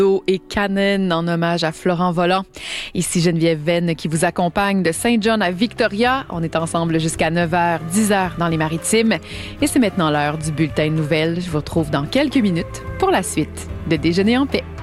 Et Canen en hommage à Florent Volant. Ici Geneviève Venn qui vous accompagne de Saint-John à Victoria. On est ensemble jusqu'à 9h, 10h dans les Maritimes. Et c'est maintenant l'heure du bulletin de nouvelles. Je vous retrouve dans quelques minutes pour la suite de Déjeuner en paix.